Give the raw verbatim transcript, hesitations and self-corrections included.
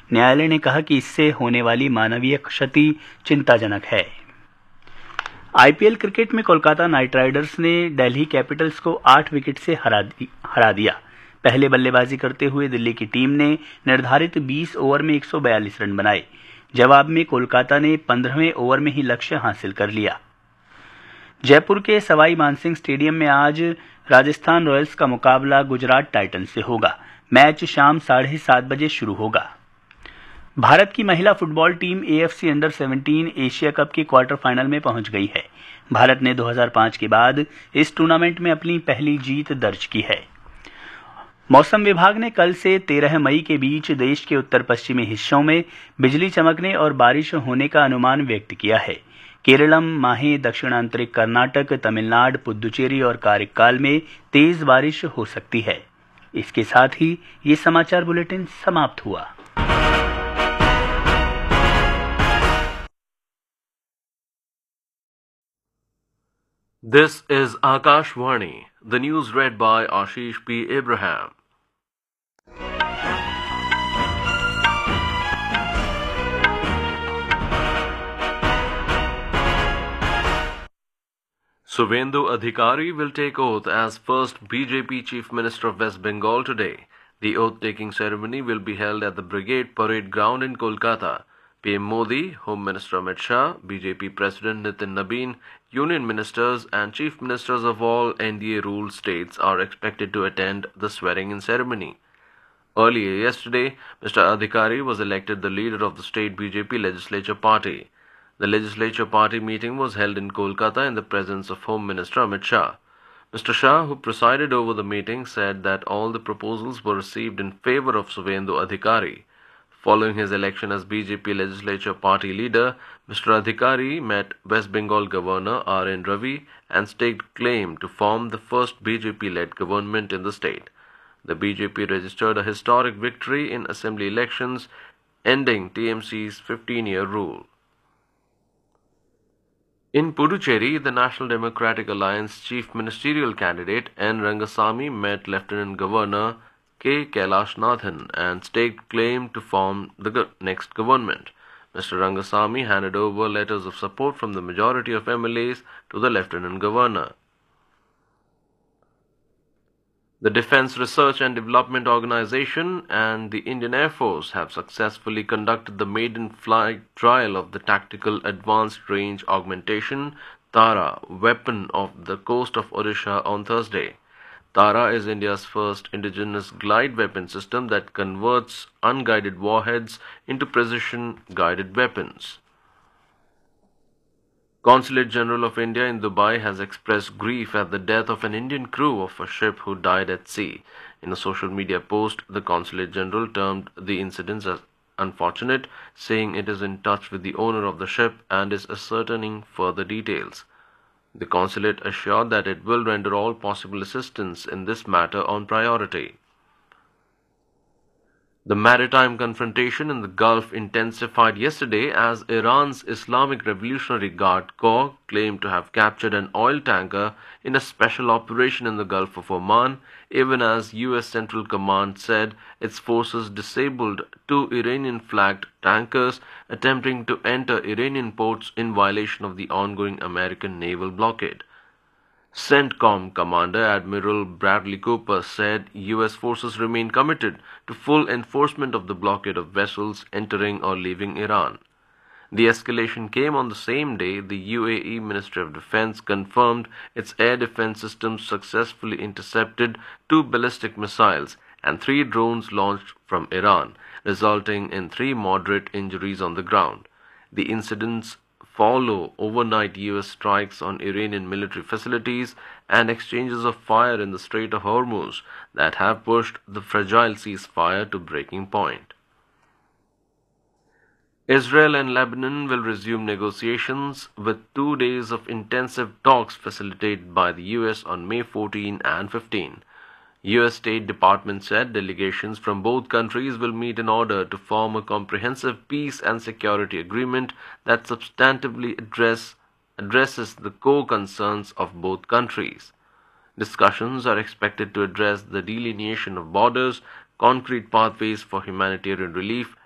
न्यायालय ने कहा कि इससे होने वाली मानवीय क्षति चिंताजनक है। आईपीएल क्रिकेट में कोलकाता नाइट राइडर्स ने दिल्ली कैपिटल्स को आठ विकेट से हरा, हरा दिया। पहले बल्लेबाजी करते हुए दिल्ली की टीम ने निर्धारित बीस ओवर में एक सौ बयालीस रन बनाए। जवाब में कोलकाता ने पंद्रहवें ओवर में ही लक्ष्य हासिल कर लिया। जयपुर के सवाई मानसिंह स्टेडियम में आज राजस्थान रॉयल्स का मुकाबला गुजरात टाइटंस से होगा। मैच शाम साढ़े सात बजे शुरू होगा। भारत की महिला फुटबॉल टीम एएफसी अंडर सत्रह एशिया कप के क्वार्टर फाइनल में पहुंच गई है। भारत ने दो हज़ार पाँच के बाद इस टूर्नामेंट में अपनी पहली जीत दर्ज की है। मौसम विभाग ने कल से तेरह मई के बीच देश के उत्तर पश्चिमी हिस्सों में बिजली चमकने और बारिश होने का अनुमान व्यक्त किया है। केरलम, माहे, दक्षिणांतरिक कर्नाटक, तमिलनाडु, पुदुचेरी और कारिक्काल में तेज बारिश हो सकती है। इसके साथ ही ये समाचार बुलेटिन समाप्त हुआ। This is Akashvani, the news read by Ashish P. Abraham. Suvendu Adhikari will take oath as first B J P Chief Minister of West Bengal today. The oath-taking ceremony will be held at the Brigade Parade Ground in Kolkata. P M Modi, Home Minister Amit Shah, B J P President Nitin Nabin, Union Ministers and Chief Ministers of all N D A-ruled states are expected to attend the swearing-in ceremony. Earlier yesterday, Mister Adhikari was elected the leader of the state B J P legislature party. The legislature party meeting was held in Kolkata in the presence of Home Minister Amit Shah. Mister Shah, who presided over the meeting, said that all the proposals were received in favor of Suvendu Adhikari. Following his election as B J P legislature party leader, Mister Adhikari met West Bengal Governor R N Ravi and staked claim to form the first B J P-led government in the state. The B J P registered a historic victory in assembly elections, ending T M C's fifteen-year rule. In Puducherry, the National Democratic Alliance chief ministerial candidate N. Rangasamy met Lieutenant Governor K. Kailashnathn and staked claim to form the go- next government. Mister Rangasamy handed over letters of support from the majority of M L As to the Lieutenant Governor. The Defence Research and Development Organization and the Indian Air Force have successfully conducted the maiden flight trial of the Tactical Advanced Range Augmentation (TARA) weapon off the coast of Odisha on Thursday. TARA is India's first indigenous glide weapon system that converts unguided warheads into precision-guided weapons. Consulate General of India in Dubai has expressed grief at the death of an Indian crew of a ship who died at sea. In a social media post, the Consulate General termed the incident as unfortunate, saying it is in touch with the owner of the ship and is ascertaining further details. The consulate assured that it will render all possible assistance in this matter on priority. The maritime confrontation in the Gulf intensified yesterday as Iran's Islamic Revolutionary Guard Corps claimed to have captured an oil tanker in a special operation in the Gulf of Oman, even as U S Central Command said its forces disabled two Iranian-flagged tankers attempting to enter Iranian ports in violation of the ongoing American naval blockade. CENTCOM Commander Admiral Bradley Cooper said U S forces remain committed to full enforcement of the blockade of vessels entering or leaving Iran. The escalation came on the same day the U A E Ministry of Defense confirmed its air defense systems successfully intercepted two ballistic missiles and three drones launched from Iran, resulting in three moderate injuries on the ground. The incidents follow overnight U S strikes on Iranian military facilities and exchanges of fire in the Strait of Hormuz that have pushed the fragile ceasefire to breaking point. Israel and Lebanon will resume negotiations with two days of intensive talks facilitated by the U S on May fourteenth and fifteenth. U S State Department said delegations from both countries will meet in order to form a comprehensive peace and security agreement that substantively address, addresses the core concerns of both countries. Discussions are expected to address the delineation of borders, concrete pathways for humanitarian relief,